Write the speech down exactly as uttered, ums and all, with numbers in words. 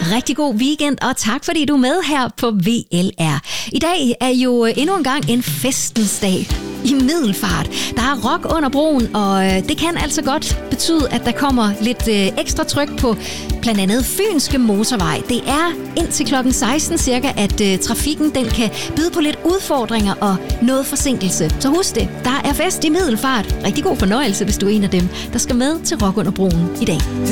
rigtig god weekend, og tak fordi du er med her på V L R. I dag er jo endnu en gang en festens dag i Middelfart. Der er rock under broen, og det kan altså godt betyde, at der kommer lidt ekstra tryk på blandt andet Fynske Motorvej. Det er indtil klokken seksten cirka, at trafikken den kan byde på lidt udfordringer og noget forsinkelse. Så husk det, der er fest i Middelfart. Rigtig god fornøjelse, hvis du er en af dem, der skal med til rock under broen i dag.